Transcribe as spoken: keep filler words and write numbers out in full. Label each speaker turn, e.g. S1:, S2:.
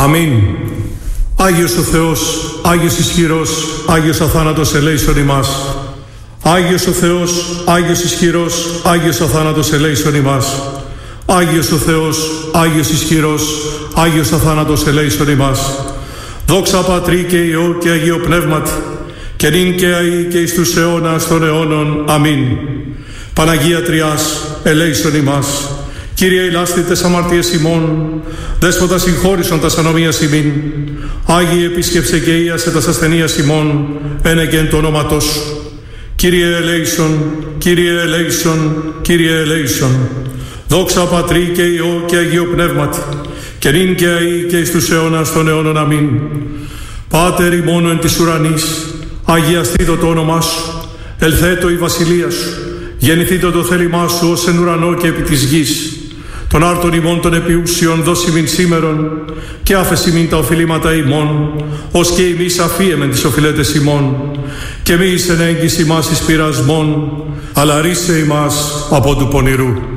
S1: Αμήν. Άγιος ο Θεός, Άγιος ισχυρός, Άγιος αθάνατος ελέησον ημάς. Άγιος ο Θεός, Άγιος ισχυρός, Άγιος αθάνατος ελέησον ημάς. Άγιος ο Θεός, Άγιος ισχυρός, Άγιος αθάνατος ελέησον ημάς. Δόξα Πατρί και Υιό και Αγίο Πνεύματι, και νυν και αεί και εις τους αιώνας των αιώνων. Αμήν. Παναγία Τριάς, ελέησον ημάς. Κύριε ηλάστη τες αμαρτίες ημών, Δέσποτα συγχώρησον τας ανομίας ημίν. Άγιε επίσκεψε και ίασε τας ασθενείας ημών, ένε και εν το ονόματός σου. Κύριε ελέησον, Κύριε ελέησον, Κύριε ελέησον. Δόξα Πατρί και Υιό και Αγίο Πνεύματι, και νυν και αεί και εις τους αιώνας των αιώνων. Αμήν. Πάτερ ημών εν της ουρανής, αγιαστήτω το όνομά σου, ελθέτω η βασιλεία σου, γεννηθήτω το θέλημά σου ως εν ουρανό και επί της γης. Των άρτων ημών των επιούσιων δώσει μην σήμερον, και άφεση μην τα οφειλήματα ημών, ως και ημείς αφίεμεν τις οφειλέτες ημών, και μη εις εν έγκυση μας εις πειρασμών, αλλά ρίσε ημάς από του πονηρού.